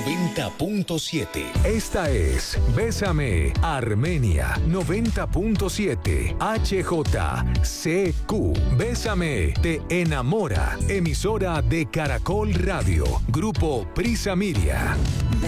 90.7. Esta es Bésame Armenia 90.7 HJCQ. Bésame te enamora. Emisora de Caracol Radio. Grupo Prisa Miria.